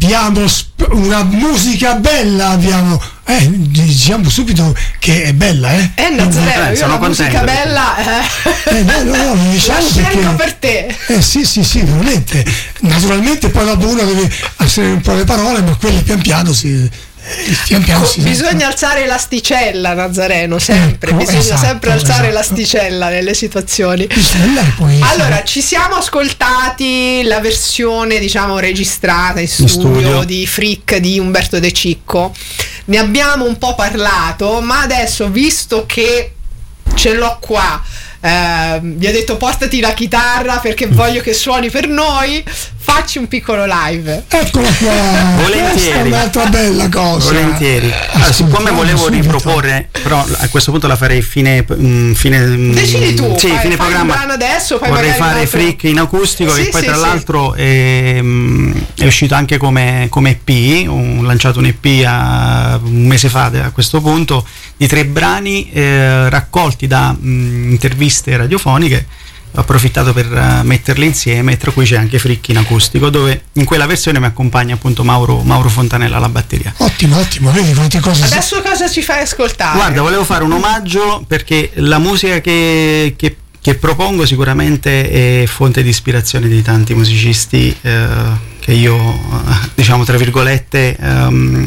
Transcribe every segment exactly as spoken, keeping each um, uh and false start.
abbiamo sp- una musica bella, abbiamo eh, diciamo subito che è bella, eh? Eh, Nazareno, eh, io sono la musica contento. bella eh. Eh, no, no, no, lo diciamo la scelgo perché, per te. eh sì sì sì, veramente, naturalmente poi dopo uno deve essere un po' le parole, ma quelle pian piano si pian piano si bisogna alzare l'asticella, Nazareno, sempre Ecco, bisogna esatto, sempre alzare esatto. l'asticella nelle situazioni. poi, Allora, ci siamo ascoltati la versione, diciamo, registrata in studio, studio. di Freak di Umberto De Cicco. Ne abbiamo un po' parlato, ma adesso, visto che ce l'ho qua, eh, vi ho detto portati la chitarra perché voglio che suoni per noi, facci un piccolo live. eccola qua, Volentieri. questa è un'altra bella cosa. Volentieri. Allora, siccome volevo riproporre, però a questo punto la farei fine, mh, fine Decidi tu, sì, fai, fine fai programma. un brano adesso, poi vorrei magari fare un altro- Freak in acustico, Sì, che poi sì, tra sì. l'altro è, mh, è uscito anche come, come E P, ho lanciato un E P a, un mese fa a questo punto, di tre brani eh, raccolti da mh, interviste radiofoniche. Ho approfittato per uh, metterle insieme, tra cui c'è anche Freak in acustico, dove in quella versione mi accompagna appunto Mauro, Mauro Fontanella alla batteria. Ottimo, ottimo, vedi quante cose. Adesso cosa ci fai ascoltare? Guarda, volevo fare un omaggio perché la musica che, che, che propongo sicuramente è fonte di ispirazione di tanti musicisti eh, che io, eh, diciamo tra virgolette, ehm,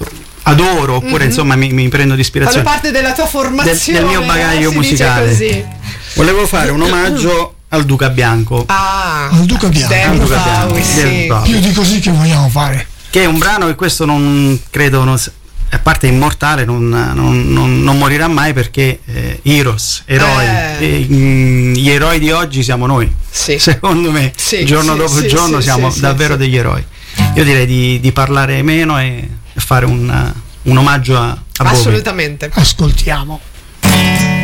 adoro, oppure Mm-hmm. insomma mi, mi prendo di Fanno ispirazione parte della tua formazione, del, del mio bagaglio eh, si musicale. dice così. Volevo fare un omaggio al Duca Bianco, Ah, Al Duca Bianco. David Al Duca Bianco, Bowie, sì. David Bowie. Più di così che vogliamo fare. che è un brano che questo non credo, non, a parte immortale, non, non, non, non morirà mai, perché eh, heroes, eroi, Eh. e, mm, gli eroi di oggi siamo noi, Sì. secondo me, Sì, giorno sì, dopo sì, giorno sì, siamo sì, davvero sì. degli eroi. Io direi di, di parlare meno e fare un, un omaggio a, a Bowie. Assolutamente. Ascoltiamo.